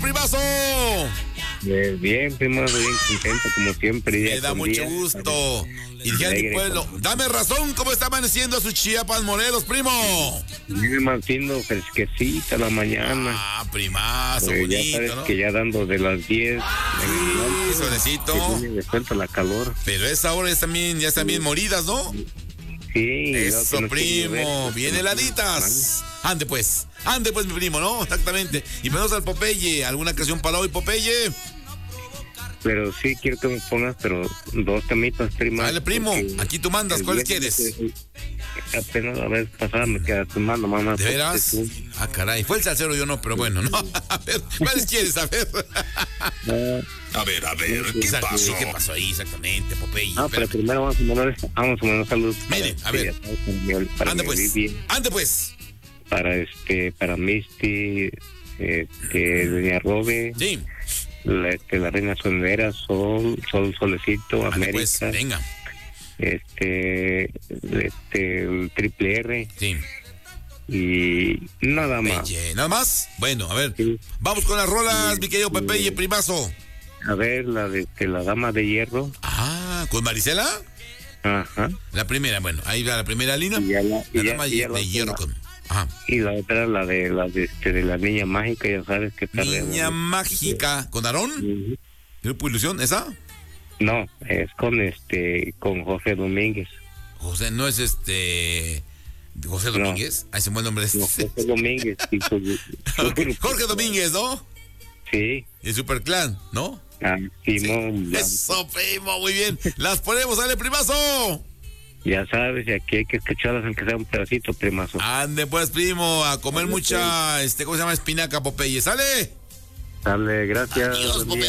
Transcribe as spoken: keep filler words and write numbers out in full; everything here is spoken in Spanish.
primazo? Eh, bien, primo, bien contento como siempre. Me da mucho día. gusto. Y dije a mi pueblo, dame razón, ¿cómo está amaneciendo su Chiapas, Morelos, primo? Me mantiendo fresquecita la mañana. Ah, primazo, pues bonito, ya sabes, ¿no? que ya dando de las diez. Sí, solecito. Me suelta la calor. Pero esa hora ya están bien, ya están bien moridas, ¿no? Sí. Eso, no, no primo, ver, bien heladitas. Ande pues, ande pues, mi primo, ¿no? Exactamente. Y ponemos al Popeye, ¿alguna canción para hoy, Popeye? Pero sí quiero que me pongas, pero dos temitas, prima. Dale, primo, aquí tú mandas, ¿cuáles quieres? Apenas la vez pasada me quedé tomando, mamá. ¿De veras? Ah, caray, fue el salsero, yo no, pero bueno, ¿no? A ver, ¿cuáles quieres? A ver. A ver, a ver, ¿qué Exacto, pasó? Sí, ¿qué pasó ahí exactamente, Popeye? Ah, pero primero vamos a mandar, vamos a mandar saludos. Mire, a ver. Para ande pues, Vivi, ande pues. Para este, para Misty, este, Doña Robe. Sí. La, este, la Reina Sonera, Sol, Sol, Solecito, ande América. Pues, venga. Este, este, el Triple R. Sí. Y nada más. Peye, ¿nada más? Bueno, a ver, Sí. vamos con las rolas, mi querido Sí. Popeye, primazo. A ver, la de este, la Dama de Hierro. Ah, ¿con Marisela? Ajá. La primera, bueno, ahí va la primera línea. Y ya la, La y ya- dama y ya la de hierro última. con... Ajá. Y la otra, la de la de, este, de la Niña Mágica, ya sabes que está re Niña bonita. Mágica, ¿con Aarón? Ujú. ¿Grupo Ilusión, esa? No, es con este, con José Domínguez. José, no es este... José No. Domínguez. Ahí se me el nombre de No, este. José Domínguez. y su- Ok, Jorge Domínguez, ¿no? Sí. El Superclan, ¿no? Ah, Simón, ya, Eso, primo, muy bien. Las ponemos, dale, primazo. ya sabes, y aquí hay que escucharlas aunque sea un pedacito, primazo. Ande pues, primo, a comer mucha, este, ¿cómo se llama? Espinaca, Popeye, ¿sale? Dale, gracias. Adiós, buen día.